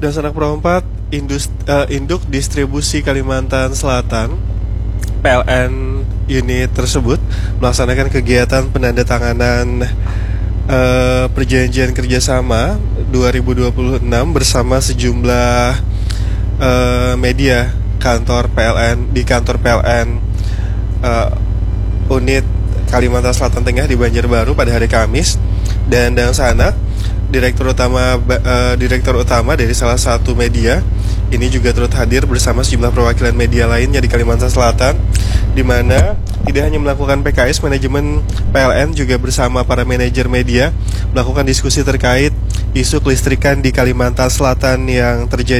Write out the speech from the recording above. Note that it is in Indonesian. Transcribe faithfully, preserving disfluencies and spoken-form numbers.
dan Sanak Pro empat Indus, uh, Induk Distribusi Kalimantan Selatan P L N unit tersebut melaksanakan kegiatan penandatanganan uh, perjanjian kerjasama dua ribu dua puluh enam bersama sejumlah uh, media kantor P L N di kantor P L N uh, unit Kalimantan Selatan Tengah di Banjarbaru pada hari Kamis. Dan Dang Sanak, direktur utama uh, direktur utama dari salah satu media ini juga turut hadir bersama sejumlah perwakilan media lainnya di Kalimantan Selatan, di mana tidak hanya melakukan P K S, manajemen P L N juga bersama para manajer media melakukan diskusi terkait isu kelistrikan di Kalimantan Selatan yang terjadi